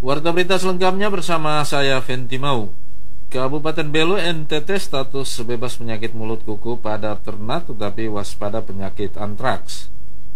Warta berita selengkapnya bersama saya Ventimau. Kabupaten Belu NTT status bebas penyakit mulut kuku pada ternak tetapi waspada penyakit antraks.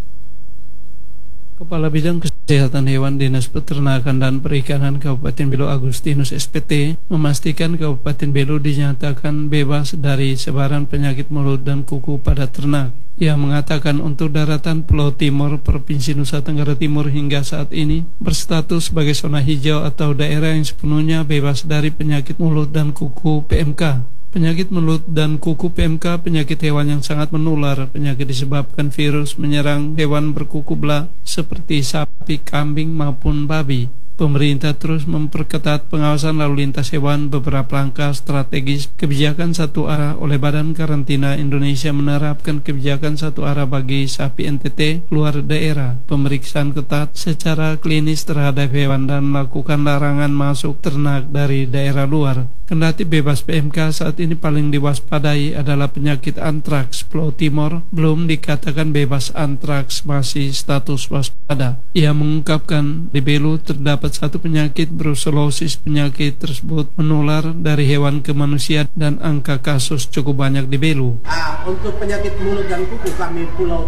Kepala Bidang Kesehatan Hewan Dinas Peternakan dan Perikanan Kabupaten Belu Agustinus SPT memastikan Kabupaten Belu dinyatakan bebas dari sebaran penyakit mulut dan kuku pada ternak. Ia mengatakan untuk daratan Pulau Timur Provinsi Nusa Tenggara Timur hingga saat ini berstatus sebagai zona hijau atau daerah yang sepenuhnya bebas dari penyakit mulut dan kuku PMK. Penyakit mulut dan kuku PMK penyakit hewan yang sangat menular. Penyakit disebabkan virus menyerang hewan berkuku belah seperti sapi, kambing maupun babi. Pemerintah terus memperketat pengawasan lalu lintas hewan. Beberapa langkah strategis kebijakan satu arah oleh Badan Karantina Indonesia menerapkan kebijakan satu arah bagi sapi NTT luar daerah, pemeriksaan ketat secara klinis terhadap hewan dan melakukan larangan masuk ternak dari daerah luar. Kendati bebas PMK, saat ini paling diwaspadai adalah penyakit antraks. Pulau Timur belum dikatakan bebas antraks, masih status waspada. Ia mengungkapkan di Belu terdapat satu penyakit brucellosis. Penyakit tersebut menular dari hewan ke manusia dan angka kasus cukup banyak di Belu. Untuk penyakit mulut dan kuku kami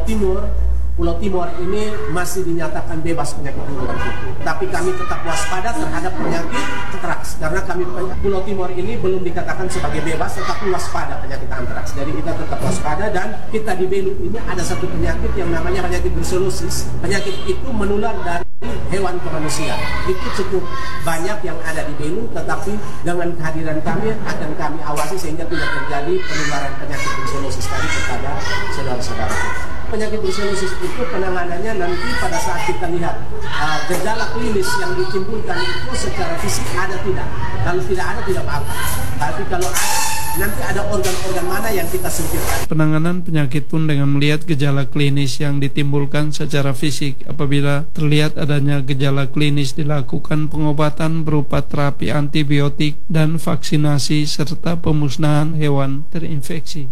Pulau Timur ini masih dinyatakan bebas penyakit mulut dan kuku. Tapi kami tetap waspada terhadap penyakit antraks. Karena kami Pulau Timur ini belum dikatakan sebagai bebas, tetapi waspada penyakit antraks. Jadi kita tetap waspada, dan kita di Belu ini ada satu penyakit yang namanya penyakit brucellosis. Penyakit itu menular dari hewan ke manusia. Itu cukup banyak yang ada di Belu, tetapi dengan kehadiran kami akan kami awasi sehingga tidak terjadi penularan penyakit brucellosis tadi kepada saudara-saudara kita. Penyakit brucellosis itu penanganannya nanti pada saat kita lihat gejala klinis yang ditimbulkan itu secara fisik ada tidak. Kalau tidak ada tidak apa-apa. Tapi kalau ada, nanti ada organ-organ mana yang kita singkirkan. Penanganan penyakit pun dengan melihat gejala klinis yang ditimbulkan secara fisik. Apabila terlihat adanya gejala klinis, dilakukan pengobatan berupa terapi antibiotik dan vaksinasi serta pemusnahan hewan terinfeksi.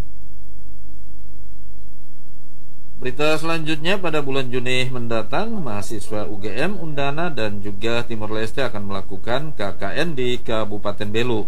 Berita selanjutnya, pada bulan Juni mendatang, mahasiswa UGM, Undana, dan juga Timor Leste akan melakukan KKN di Kabupaten Belu.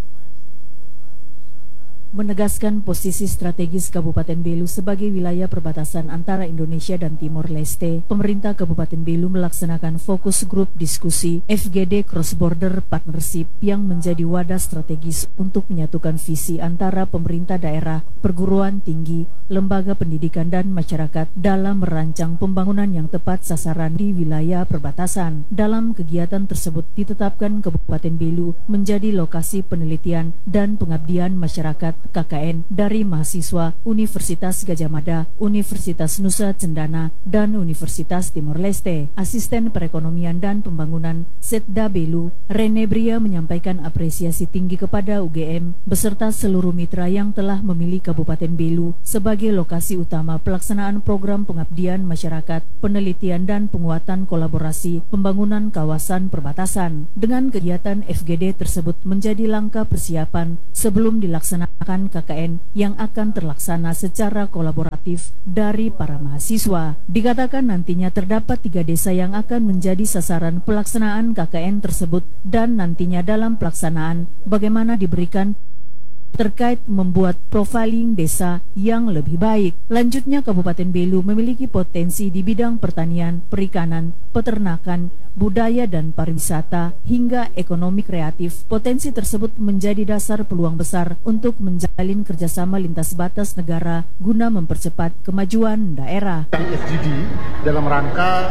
Menegaskan posisi strategis Kabupaten Belu sebagai wilayah perbatasan antara Indonesia dan Timor Leste, pemerintah Kabupaten Belu melaksanakan fokus grup diskusi FGD Cross Border Partnership yang menjadi wadah strategis untuk menyatukan visi antara pemerintah daerah, perguruan tinggi, lembaga pendidikan dan masyarakat dalam merancang pembangunan yang tepat sasaran di wilayah perbatasan. Dalam kegiatan tersebut ditetapkan Kabupaten Belu menjadi lokasi penelitian dan pengabdian masyarakat KKN dari mahasiswa Universitas Gadjah Mada, Universitas Nusa Cendana, dan Universitas Timor Leste. Asisten Perekonomian dan Pembangunan Setda Belu, Rene Bria, menyampaikan apresiasi tinggi kepada UGM beserta seluruh mitra yang telah memilih Kabupaten Belu sebagai lokasi utama pelaksanaan program pengabdian masyarakat, penelitian dan penguatan kolaborasi pembangunan kawasan perbatasan. Dengan kegiatan FGD tersebut menjadi langkah persiapan sebelum dilaksanakan KKN yang akan terlaksana secara kolaboratif dari para mahasiswa. Dikatakan nantinya terdapat 3 desa yang akan menjadi sasaran pelaksanaan KKN tersebut, dan nantinya dalam pelaksanaan bagaimana diberikan terkait membuat profiling desa yang lebih baik. Lanjutnya, Kabupaten Belu memiliki potensi di bidang pertanian, perikanan, peternakan, budaya dan pariwisata, hingga ekonomi kreatif. Potensi tersebut menjadi dasar peluang besar untuk menjalin kerjasama lintas batas negara guna mempercepat kemajuan daerah. SGD dalam rangka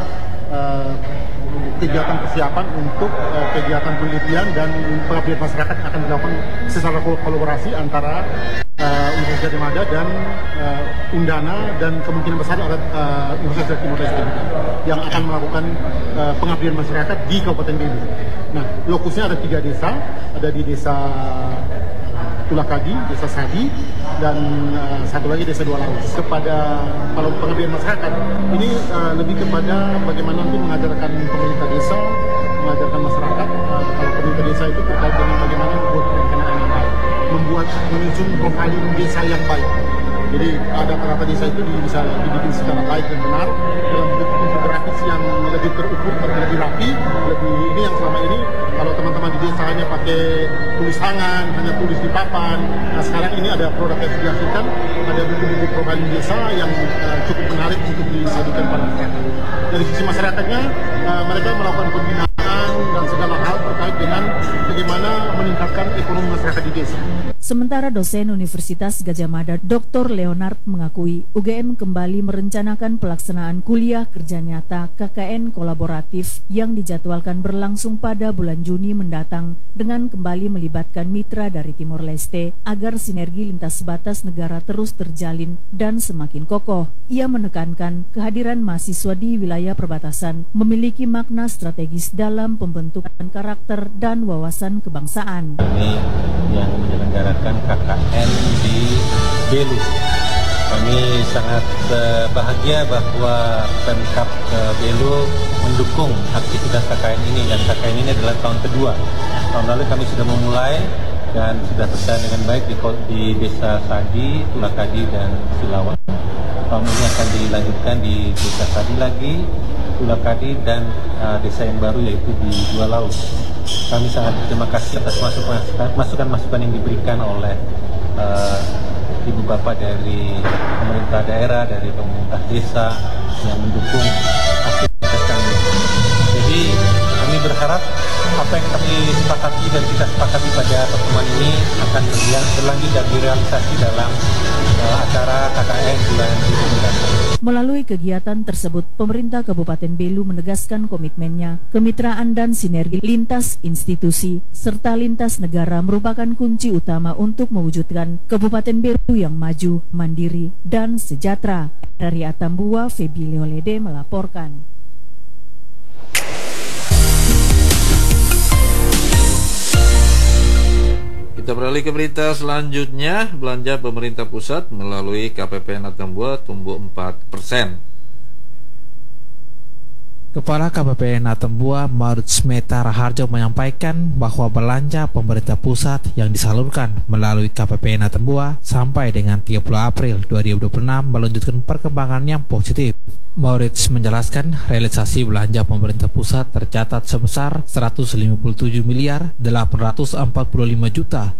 kegiatan persiapan untuk kegiatan penelitian dan pengabdian masyarakat akan dilakukan secara kolaborasi antara Universitas Gadjah Mada dan Undana, dan kemungkinan besar ada Universitas Timor Leste yang akan melakukan pengabdian masyarakat di Kabupaten Belu. Nah, lokusnya ada 3 desa, ada di desa Tulakadi, desa Sadi, dan satu lagi desa Dua Laut. Kepada kalau pengabdian masyarakat ini lebih kepada bagaimana nanti mengajarkan pemerintah desa, mengajarkan masyarakat. Kalau pemerintah desa itu terkait dengan bagaimana membuat perencanaan yang baik, menyusun profiling desa yang baik. Jadi ada rata-rata desa itu bisa dibikin secara baik dan benar dalam bentuk infografis yang lebih terukur, lebih rapi, ini yang selama ini kalau teman-teman di desa hanya pakai tulis tangan, hanya tulis di papan. Nah sekarang ini ada produk yang dihasilkan, ada buku-buku profiling desa yang cukup menarik untuk disajikan pada masyarakat. Dari sisi masyarakatnya, mereka melakukan pembinaan dan segala hal terkait dengan bagaimana meningkatkan ekonomi masyarakat di desa. Sementara dosen Universitas Gadjah Mada Dr. Leonard mengakui UGM kembali merencanakan pelaksanaan kuliah kerja nyata KKN kolaboratif yang dijadwalkan berlangsung pada bulan Juni mendatang dengan kembali melibatkan mitra dari Timor Leste agar sinergi lintas batas negara terus terjalin dan semakin kokoh. Ia menekankan kehadiran mahasiswa di wilayah perbatasan memiliki makna strategis dalam pembentukan karakter dan wawasan kebangsaan. Ini yang menyelenggarakan KKN di Belu. Kami sangat bahagia bahwa Pemkab Belu mendukung aktivitas KKN ini, dan KKN ini adalah tahun kedua. Tahun lalu kami sudah memulai dan sudah selesai dengan baik di Desa Sadi, Tulakadi, dan Silawan. Tahun ini akan dilanjutkan di Desa Sadi lagi, Tulakadi, dan desa yang baru yaitu di Dua Laut. Kami sangat terima kasih atas masukan-masukan yang diberikan oleh Ibu Bapak dari pemerintah daerah, dari pemerintah desa yang mendukung aktivitas kami. Jadi kami berharap apa yang kami sepakati dan kita sepakati pada pertemuan ini akan berlanjut dan direalisasi dalam acara KKN bulan Juni mendatang. Melalui kegiatan tersebut, pemerintah Kabupaten Belu menegaskan komitmennya, kemitraan dan sinergi lintas institusi serta lintas negara merupakan kunci utama untuk mewujudkan Kabupaten Belu yang maju, mandiri, dan sejahtera. Dari Atambua, Febi Leolede melaporkan. Kita beralih ke berita selanjutnya. Belanja pemerintah pusat melalui KPPN Atambua tumbuh 4%. Kepala KPPN Atambua Maruts Meta Raharjo menyampaikan bahwa belanja pemerintah pusat yang disalurkan melalui KPPN Atambua sampai dengan 30 April 2026 melanjutkan perkembangan yang positif. Maurits menjelaskan realisasi belanja pemerintah pusat tercatat sebesar 157 miliar 845 juta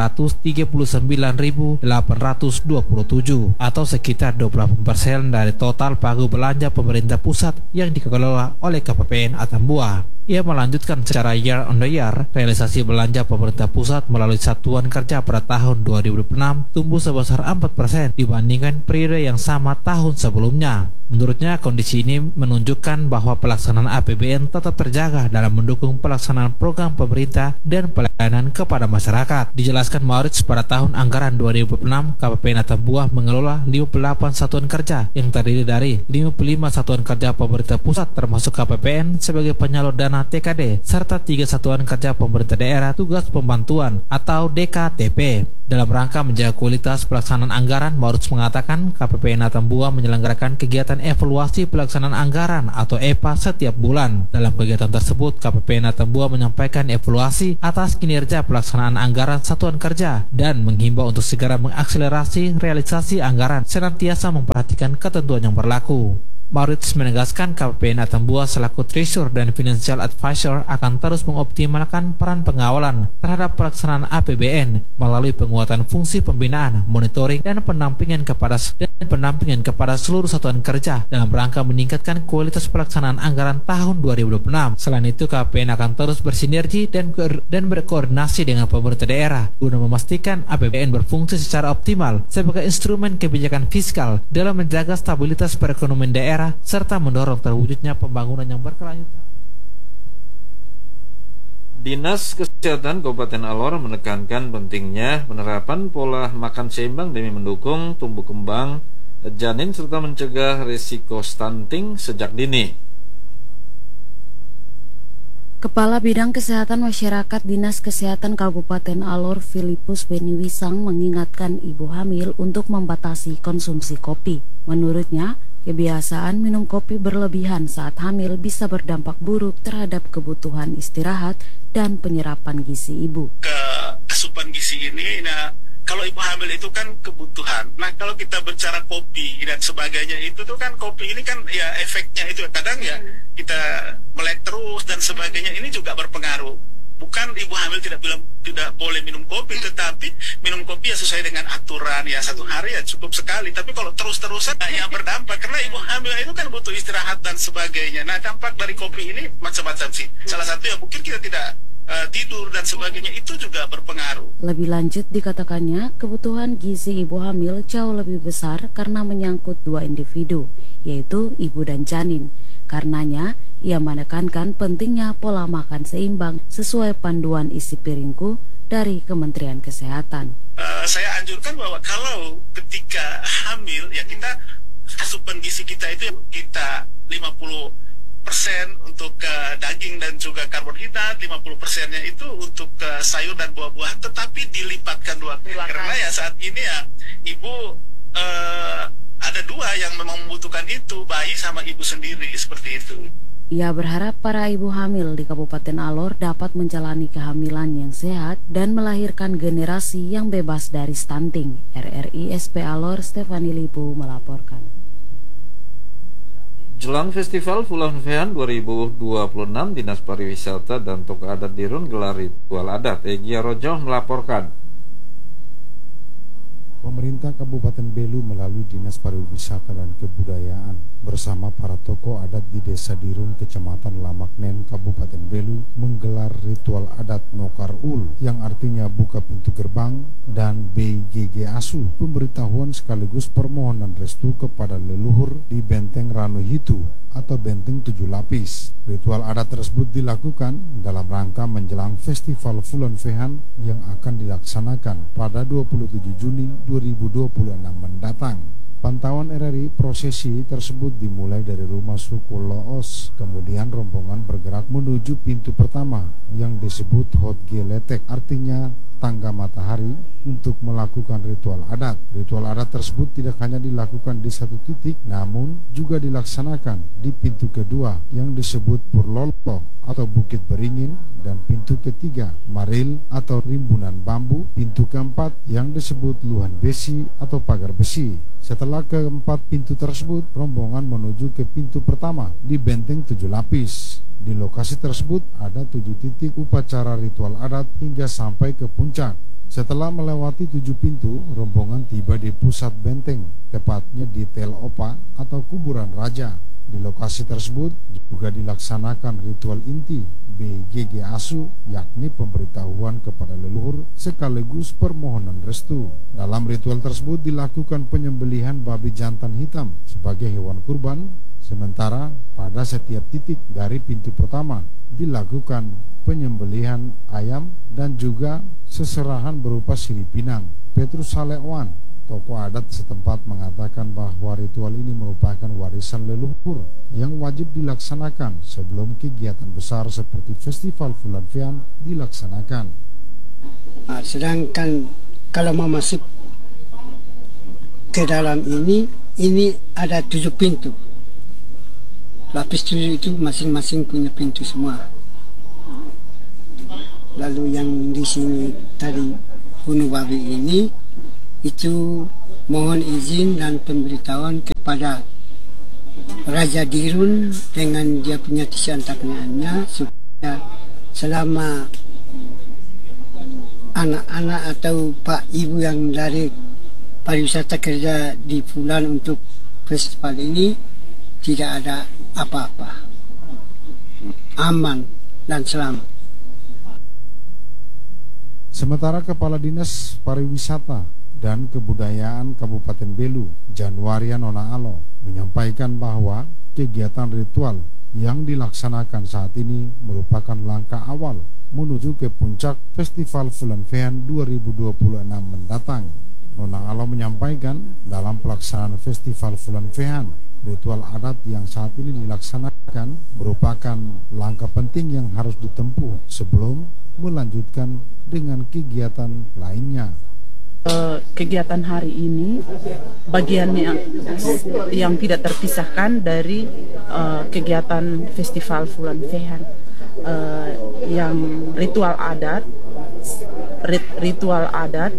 939.827 atau sekitar 28% dari total pagu belanja pemerintah pusat yang dikelola oleh KPPN Atambua. Ia melanjutkan secara year on the year, realisasi belanja pemerintah pusat melalui satuan kerja pada tahun 2006 tumbuh sebesar 4% dibandingkan periode yang sama tahun sebelumnya. Menurutnya, kondisi ini menunjukkan bahwa pelaksanaan APBN tetap terjaga dalam mendukung pelaksanaan program pemerintah dan pelayanan kepada masyarakat. Dijelaskan Maurits, pada tahun anggaran 2006, KPPN Atambua mengelola 58 satuan kerja yang terdiri dari 55 satuan kerja pemerintah pusat termasuk KPPN sebagai penyalur dana TKD, serta 3 satuan kerja pemerintah daerah tugas pembantuan atau DKTP. Dalam rangka menjaga kualitas pelaksanaan anggaran, Maurits mengatakan KPPN Atambua menyelenggarakan kegiatan evaluasi pelaksanaan anggaran atau EPA setiap bulan. Dalam kegiatan tersebut, KPPN Atambua menyampaikan evaluasi atas kinerja pelaksanaan anggaran satuan kerja dan menghimbau untuk segera mengakselerasi realisasi anggaran senantiasa memperhatikan ketentuan yang berlaku. Maurits menegaskan KPPN Atambua selaku treasurer dan financial advisor akan terus mengoptimalkan peran pengawalan terhadap pelaksanaan APBN melalui penguatan fungsi pembinaan, monitoring, dan pendampingan kepada seluruh satuan kerja dalam rangka meningkatkan kualitas pelaksanaan anggaran tahun 2026. Selain itu, KPPN akan terus bersinergi dan berkoordinasi dengan pemerintah daerah guna memastikan APBN berfungsi secara optimal sebagai instrumen kebijakan fiskal dalam menjaga stabilitas perekonomian daerah serta mendorong terwujudnya pembangunan yang berkelanjutan. Dinas Kesehatan Kabupaten Alor menekankan pentingnya penerapan pola makan seimbang demi mendukung tumbuh kembang janin serta mencegah risiko stunting sejak dini. Kepala Bidang Kesehatan Masyarakat Dinas Kesehatan Kabupaten Alor Filipus Beniwisang mengingatkan ibu hamil untuk membatasi konsumsi kopi. Menurutnya, kebiasaan minum kopi berlebihan saat hamil bisa berdampak buruk terhadap kebutuhan istirahat dan penyerapan gizi ibu. Asupan gizi ini kalau ibu hamil itu kan kebutuhan. Nah, kalau kita bicara kopi dan sebagainya itu tuh kan, kopi ini kan ya efeknya itu kadang ya kita melek terus dan sebagainya, ini juga berpengaruh. Bukan ibu hamil tidak bilang tidak boleh minum kopi, tetapi minum kopi ya sesuai dengan aturan, ya 1 hari ya cukup sekali. Tapi kalau terus-terusan ya berdampak, karena ibu hamil itu kan butuh istirahat dan sebagainya. Nah, dampak dari kopi ini macam-macam sih. Salah satu ya mungkin kita tidak tidur dan sebagainya, itu juga berpengaruh. Lebih lanjut dikatakannya, kebutuhan gizi ibu hamil jauh lebih besar karena menyangkut 2 individu, yaitu ibu dan janin. Karenanya, ia menekankan pentingnya pola makan seimbang sesuai panduan isi piringku dari Kementerian Kesehatan. Saya anjurkan bahwa kalau ketika hamil, ya kita asupan gizi kita itu kita 50% untuk daging dan juga karbohidrat, 50%-nya itu untuk sayur dan buah-buahan, tetapi dilipatkan 2 kali. Karena ya saat ini ya ibu ada 2 yang memang membutuhkan itu, bayi sama ibu sendiri, seperti itu. Ia berharap para ibu hamil di Kabupaten Alor dapat menjalani kehamilan yang sehat dan melahirkan generasi yang bebas dari stunting. RRI SP Alor, Stefani Lipu melaporkan. Jelang Festival Fulan Fehan 2026, Dinas Pariwisata dan Tokoh Adat Dirun gelar ritual adat. Egya Rojo melaporkan. Pemerintah Kabupaten Belu melalui Dinas Pariwisata dan Kebudayaan bersama para tokoh adat di Desa Dirun, Kecamatan Lamaknen, Kabupaten Belu menggelar ritual adat Nokar Ul yang artinya buka pintu gerbang dan BGG Asu, pemberitahuan sekaligus permohonan restu kepada leluhur di Benteng Ranu Hitu atau Benteng 7 Lapis. Ritual adat tersebut dilakukan dalam rangka menjelang Festival Fulan Fehan yang akan dilaksanakan pada 27 Juni 2026 mendatang. Pantauan RRI, prosesi tersebut dimulai dari rumah suku Loos, kemudian rombongan bergerak menuju pintu pertama yang disebut Hot Geletek, artinya tangga matahari, untuk melakukan ritual adat. Ritual adat tersebut tidak hanya dilakukan di satu titik, namun juga dilaksanakan di pintu kedua yang disebut Purlolo atau Bukit Beringin, dan pintu ketiga Maril atau Rimbunan Bambu, pintu keempat yang disebut Luhan Besi atau Pagar Besi. Setelah keempat pintu tersebut, rombongan menuju ke pintu pertama di Benteng 7 Lapis. Di lokasi tersebut ada 7 titik upacara ritual adat hingga sampai ke puncak. Setelah melewati 7 pintu, rombongan tiba di pusat benteng, tepatnya di Tel Opa atau kuburan raja. Di lokasi tersebut juga dilaksanakan ritual inti BGG Asu, yakni pemberitahuan kepada leluhur sekaligus permohonan restu. Dalam ritual tersebut dilakukan penyembelihan babi jantan hitam sebagai hewan kurban, sementara pada setiap titik dari pintu pertama dilakukan penyembelihan ayam dan juga seserahan berupa sirip pinang. Petrus Salewan, tokoh adat setempat, mengatakan bahwa ritual ini merupakan warisan leluhur yang wajib dilaksanakan sebelum kegiatan besar seperti Festival Fulan Fehan dilaksanakan. Sedangkan kalau mau masuk ke dalam ini ada 7 pintu. Lapis 7 itu masing-masing punya pintu semua. Lalu yang di sini tadi bunuh babi ini, itu mohon izin dan pemberitahuan kepada Raja Dirun dengan dia punya tisantaknya, supaya selama anak-anak atau pak ibu yang dari pariwisata kerja di Fulan untuk festival ini tidak ada apa-apa, aman dan selamat. Sementara Kepala Dinas Pariwisata dan Kebudayaan Kabupaten Belu, Januaria Nona Alo, menyampaikan bahwa kegiatan ritual yang dilaksanakan saat ini merupakan langkah awal menuju ke puncak Festival Fulan Fehan 2026 mendatang. Nona Alo menyampaikan dalam pelaksanaan Festival Fulan Fehan, ritual adat yang saat ini dilaksanakan merupakan langkah penting yang harus ditempuh sebelum melanjutkan dengan kegiatan lainnya. Kegiatan hari ini bagian yang tidak terpisahkan dari kegiatan Festival Fulan Fehan, yang ritual adat ritual adat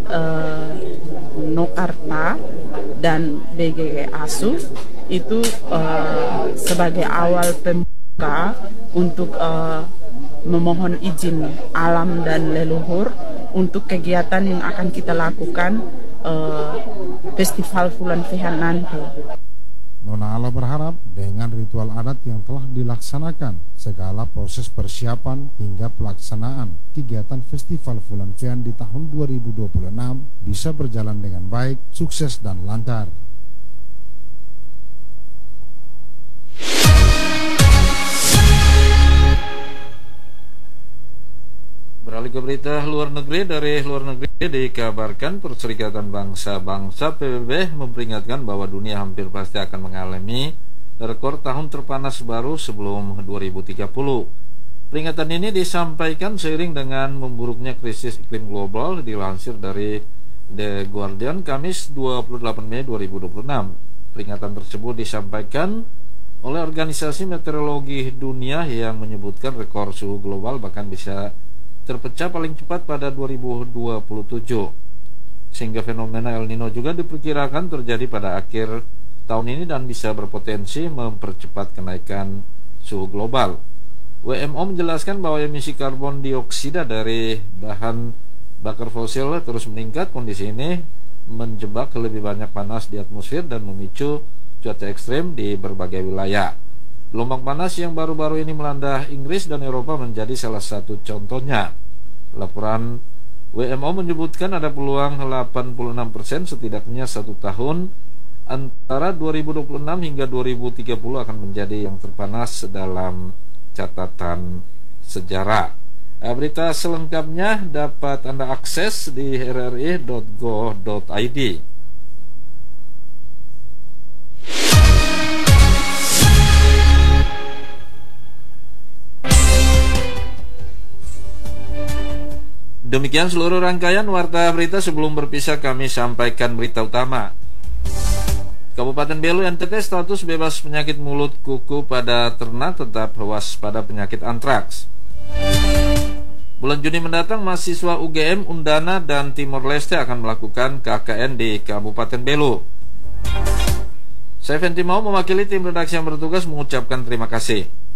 Nokarta dan BGG Asu itu sebagai awal pembuka untuk memohon izin alam dan leluhur untuk kegiatan yang akan kita lakukan Festival Fulan Fehan nanti. Nona Ala berharap dengan ritual adat yang telah dilaksanakan, segala proses persiapan hingga pelaksanaan kegiatan Festival Fulan Fehan di tahun 2026 bisa berjalan dengan baik, sukses dan lancar. Beralih ke berita luar negeri. Dari luar negeri dikabarkan Perserikatan Bangsa-Bangsa PBB memperingatkan bahwa dunia hampir pasti akan mengalami rekor tahun terpanas baru sebelum 2030. Peringatan ini disampaikan seiring dengan memburuknya krisis iklim global, dilansir dari The Guardian Kamis 28 Mei 2026. Peringatan tersebut disampaikan oleh Organisasi Meteorologi Dunia yang menyebutkan rekor suhu global bahkan bisa terpecah paling cepat pada 2027, sehingga fenomena El Nino juga diperkirakan terjadi pada akhir tahun ini dan bisa berpotensi mempercepat kenaikan suhu global. WMO menjelaskan bahwa emisi karbon dioksida dari bahan bakar fosil terus meningkat. Kondisi ini menjebak lebih banyak panas di atmosfer dan memicu cuaca ekstrem di berbagai wilayah. Gelombang panas yang baru-baru ini melanda Inggris dan Eropa menjadi salah satu contohnya. Laporan WMO menyebutkan ada peluang 86% setidaknya 1 tahun antara 2026 hingga 2030 akan menjadi yang terpanas dalam catatan sejarah. Berita selengkapnya dapat Anda akses di rri.go.id. Demikian seluruh rangkaian warta berita. Sebelum berpisah kami sampaikan berita utama. Kabupaten Belu NTT status bebas penyakit mulut kuku pada ternak, tetap waspada penyakit antraks. Bulan Juni mendatang mahasiswa UGM, Undana dan Timor Leste akan melakukan KKN di Kabupaten Belu. Saya Fenty Mau mewakili tim redaksi yang bertugas mengucapkan terima kasih.